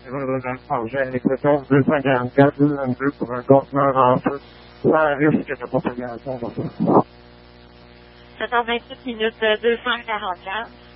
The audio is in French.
J'ai l'équation 244 222 pour un conteneur en feu sans risque de propagation. 7h28 minutes 244.